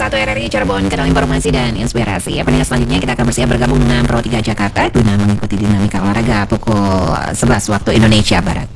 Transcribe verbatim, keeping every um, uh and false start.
satu R R I Cirebon, kanal informasi dan inspirasi. Ya, pendengar selanjutnya kita akan bersiap bergabung dengan Pro tiga Jakarta guna mengikuti dinamika olahraga pukul sebelas waktu Indonesia Barat.